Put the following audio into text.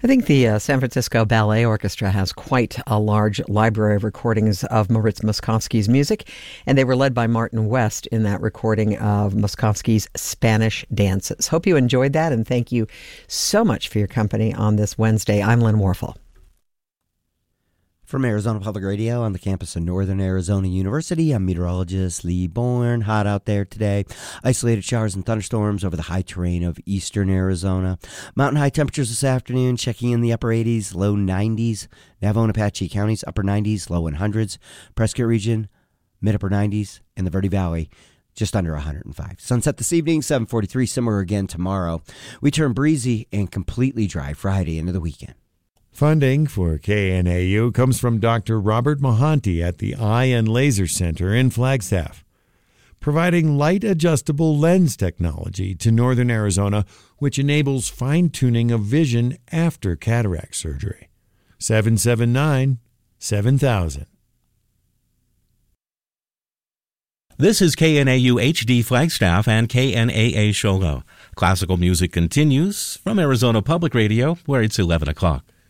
I think the San Francisco Ballet Orchestra has quite a large library of recordings of Moritz Moszkowski's music, and they were led by Martin West in that recording of Moszkowski's Spanish dances. Hope you enjoyed that, and thank you so much for your company on this Wednesday. I'm Lynn Warfel. From Arizona Public Radio on the campus of Northern Arizona University, I'm meteorologist Lee Bourne. Hot out there today. Isolated showers and thunderstorms over the high terrain of eastern Arizona. Mountain high temperatures this afternoon, checking in the upper 80s, low 90s. Navajo and Apache counties, upper 90s, low 100s. Prescott region, mid-upper 90s. And the Verde Valley, just under 105. Sunset this evening, 7:43, similar again tomorrow. We turn breezy and completely dry Friday into the weekend. Funding for KNAU comes from Dr. Robert Mohanty at the Eye and Laser Center in Flagstaff, providing light-adjustable lens technology to Northern Arizona, which enables fine-tuning of vision after cataract surgery. 779-7000. This is KNAU HD Flagstaff and KNAA Shogo. Classical music continues from Arizona Public Radio, where it's 11 o'clock.